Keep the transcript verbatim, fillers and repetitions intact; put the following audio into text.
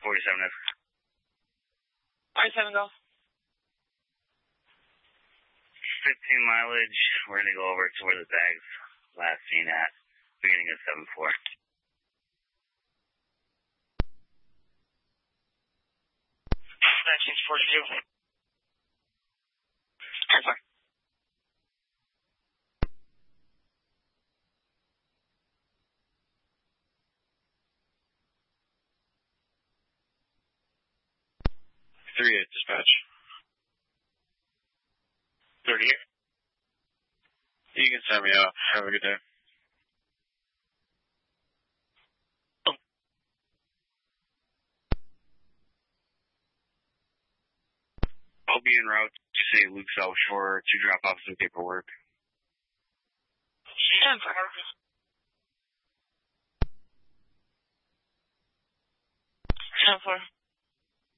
forty-seven is. forty-seven go. fifteen mileage. We're going to go over to where the bag's last seen at, beginning of seven four. nineteen forty-two. ten four. three eight, dispatch. thirty-eight. You can send me out. Have a good day. I'll be en route to say Luke South Shore to drop off some paperwork. ten four. ten four.